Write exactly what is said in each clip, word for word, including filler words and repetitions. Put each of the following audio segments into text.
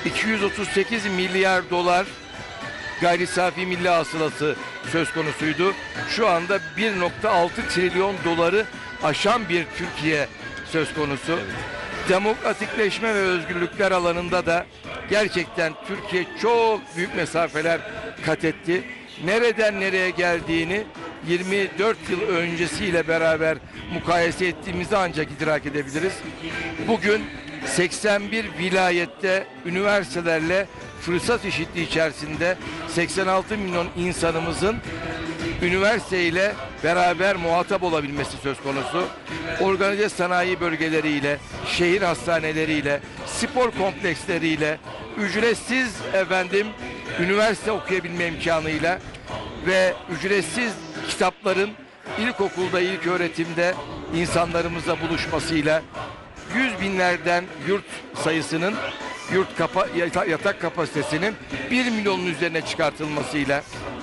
iki yüz otuz sekiz milyar dolar gayri safi milli hasılası söz konusuydu. Şu anda bir nokta altı trilyon doları aşan bir Türkiye söz konusu. Evet. Demokratikleşme ve özgürlükler alanında da gerçekten Türkiye çok büyük mesafeler kat etti. Nereden nereye geldiğini yirmi dört yıl öncesiyle beraber mukayese ettiğimizde ancak idrak edebiliriz. Bugün seksen bir vilayette üniversitelerle fırsat eşitliği içerisinde seksen altı milyon insanımızın üniversiteyle beraber muhatap olabilmesi söz konusu. Organize sanayi bölgeleriyle, şehir hastaneleriyle, spor kompleksleriyle, ücretsiz efendim üniversite okuyabilme imkanıyla ve ücretsiz kitapların ilkokulda, ilk öğretimde insanlarımızla buluşmasıyla yüz binlerden yurt sayısının, yurt kapa, yatak kapasitesinin bir milyonun üzerine çıkartılmasıyla,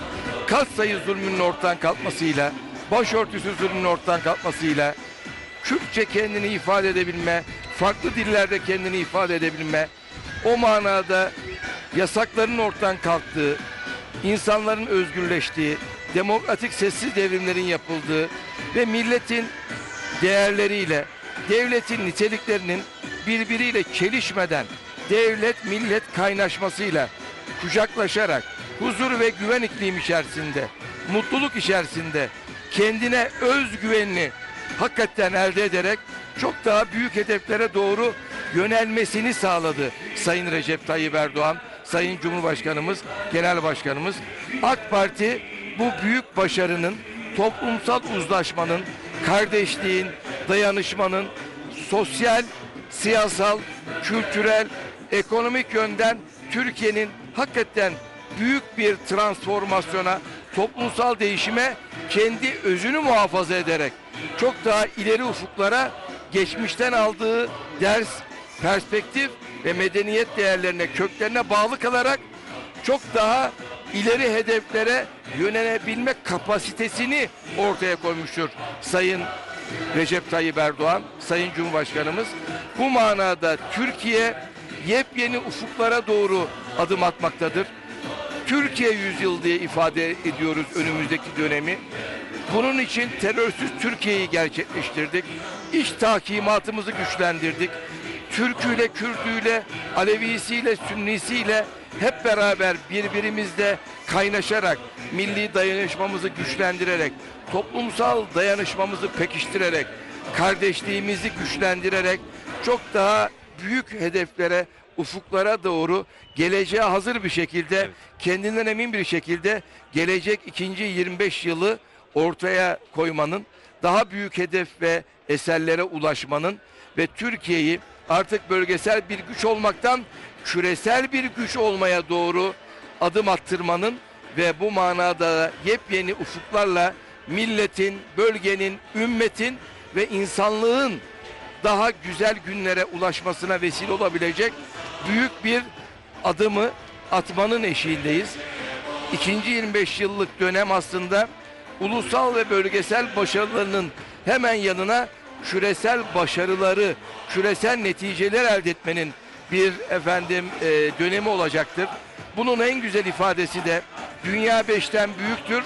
kat sayı zulmünün ortadan kalkmasıyla, başörtüsü zulmünün ortadan kalkmasıyla, Kürtçe kendini ifade edebilme, farklı dillerde kendini ifade edebilme, o manada yasakların ortadan kalktığı, insanların özgürleştiği, demokratik sessiz devrimlerin yapıldığı ve milletin değerleriyle, devletin niteliklerinin birbiriyle çelişmeden, devlet millet kaynaşmasıyla, kucaklaşarak, huzur ve güven iklimi içerisinde, mutluluk içerisinde, kendine özgüvenini hakikaten elde ederek çok daha büyük hedeflere doğru yönelmesini sağladı Sayın Recep Tayyip Erdoğan, Sayın Cumhurbaşkanımız, Genel Başkanımız. AK Parti bu büyük başarının, toplumsal uzlaşmanın, kardeşliğin, dayanışmanın, sosyal, siyasal, kültürel, ekonomik yönden Türkiye'nin hakikaten büyük bir transformasyona, toplumsal değişime kendi özünü muhafaza ederek çok daha ileri ufuklara geçmişten aldığı ders, perspektif ve medeniyet değerlerine, köklerine bağlı kalarak çok daha ileri hedeflere yönelebilme kapasitesini ortaya koymuştur Sayın Recep Tayyip Erdoğan, Sayın Cumhurbaşkanımız. Bu manada Türkiye yepyeni ufuklara doğru adım atmaktadır. Türkiye yüzyılı diye ifade ediyoruz önümüzdeki dönemi. Bunun için terörsüz Türkiye'yi gerçekleştirdik. İç tahkimatımızı güçlendirdik. Türküyle, Kürdüyle, Alevisiyle, Sünnisiyle hep beraber birbirimizle kaynaşarak, milli dayanışmamızı güçlendirerek, toplumsal dayanışmamızı pekiştirerek, kardeşliğimizi güçlendirerek çok daha büyük hedeflere, ufuklara doğru geleceğe hazır bir şekilde, evet, kendinden emin bir şekilde gelecek ikinci yirmi beş yılı ortaya koymanın, daha büyük hedef ve eserlere ulaşmanın ve Türkiye'yi artık bölgesel bir güç olmaktan küresel bir güç olmaya doğru adım attırmanın ve bu manada yepyeni ufuklarla milletin, bölgenin, ümmetin ve insanlığın daha güzel günlere ulaşmasına vesile olabilecek büyük bir adımı atmanın eşiğindeyiz. İkinci yirmi beş yıllık dönem aslında ulusal ve bölgesel başarılarının hemen yanına küresel başarıları, küresel neticeler elde etmenin bir efendim e, dönemi olacaktır. Bunun en güzel ifadesi de dünya beşten büyüktür.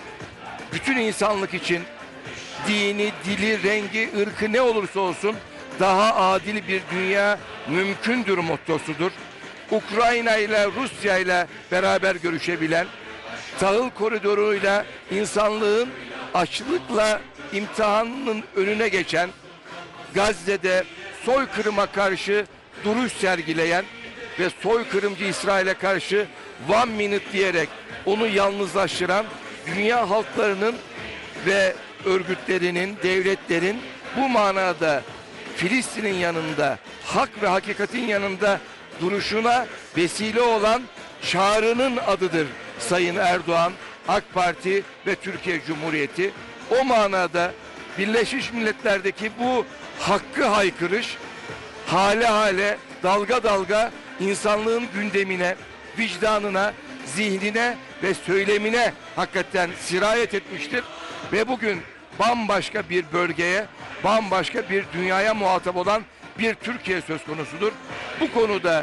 Bütün insanlık için dini, dili, rengi, ırkı ne olursa olsun daha adil bir dünya mümkündür mottosudur. Ukrayna ile Rusya ile beraber görüşebilen, tahıl koridoruyla insanlığın açlıkla imtihanının önüne geçen, Gazze'de soykırıma karşı duruş sergileyen ve soykırımcı İsrail'e karşı one minute diyerek onu yalnızlaştıran dünya halklarının ve örgütlerinin, devletlerin bu manada Filistin'in yanında, hak ve hakikatin yanında duruşuna vesile olan çağrının adıdır Sayın Erdoğan, AK Parti ve Türkiye Cumhuriyeti. O manada Birleşmiş Milletler'deki bu hakkı haykırış hale hale, dalga dalga insanlığın gündemine, vicdanına, zihnine ve söylemine hakikaten sirayet etmiştir. Ve bugün bambaşka bir bölgeye, bambaşka bir dünyaya muhatap olan bir Türkiye söz konusudur. Bu konuda